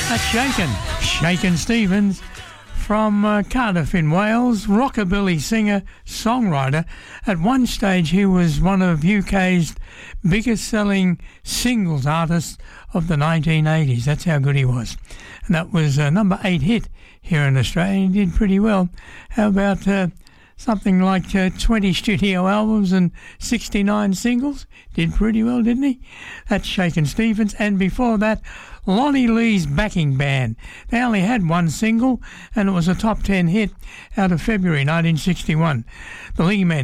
Shakin' Stevens from Cardiff in Wales, rockabilly singer, songwriter. At one stage he was one of UK's biggest selling singles artists of the 1980s. That's how good he was. And that was a number 8 hit here in Australia. He did pretty well. How about something like 20 studio albums and 69 singles? Did pretty well, didn't he? That's Shakin' Stevens. And before that, Lonnie Lee's backing band. They only had one single, and it was a top 10 hit out of February 1961. The Lee Men